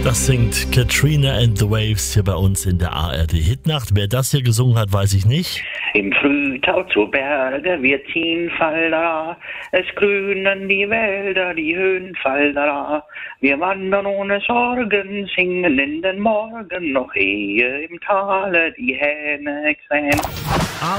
Das singt Katrina and the Waves hier bei uns in der ARD Hitnacht. Wer das hier gesungen hat, weiß ich nicht. Im Frühtau zu Berge, wir ziehen Fallera, es grünen die Wälder, die Höhen Fallera. Wir wandern ohne Sorgen, singen in den Morgen, noch ehe im Tale die Hähne krähen.